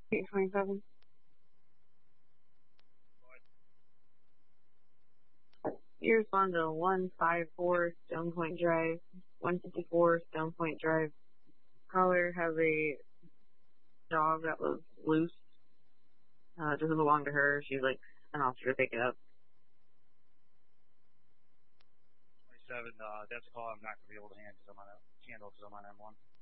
827. You respond to 154 Stone Point Drive, 154 Stone Point Drive. Caller has a dog that was loose. Doesn't belong to her. She's like an officer to pick it up. 27, that's a call I'm not going to be able to handle because I'm on M1.